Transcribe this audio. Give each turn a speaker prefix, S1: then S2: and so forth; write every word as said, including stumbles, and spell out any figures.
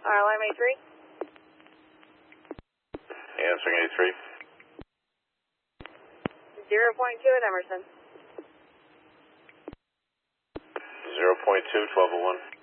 S1: R L M eighty-three.
S2: Answering eighty-three.
S1: zero point two at Emerson.
S2: zero point two, twelve oh one.